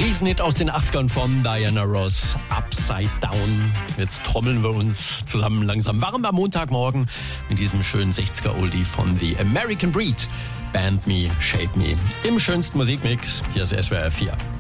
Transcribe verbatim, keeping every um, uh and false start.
Riesenhit aus den achtzigern von Diana Ross, Upside Down. Jetzt trommeln wir uns zusammen langsam warm am Montagmorgen mit diesem schönen sechziger-Oldie von The American Breed. Band Me, Shape Me. Im schönsten Musikmix. Hier ist S W R vier.